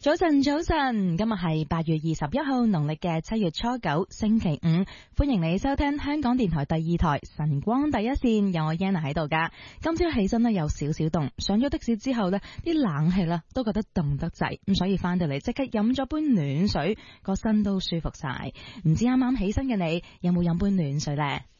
早晨，早晨，今日係8月21號，農曆嘅7月初9，星期五，歡迎你收聽香港電台第2台晨光第一線，有我 Yana 喺度噶。今朝起身呢有少少凍，上咗的士之後呢啲冷氣啦都覺得凍得滯，咁所以翻到嚟即刻飲咗杯暖水，個身都舒服晒。唔知啱啱起身嘅你有冇飲杯暖水呢？